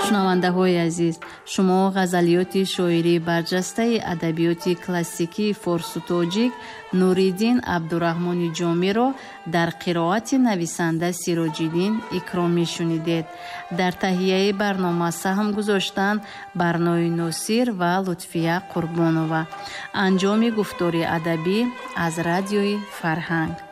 шунавандаҳои азиз, шумо ғазалиёти шоирии барҷастаи адабиёти классикии форсу тоҷик Нуриддин Абдураҳмони Ҷомиро дар қироати нависанда Сироҷиддин Икромӣ шунидед. Дар таҳияи барнома саҳм гузоштанд Барнои Носир ва Лутфия Қурбонова. Анҷоми гуфтори адабӣ аз Радиои Фарҳанг.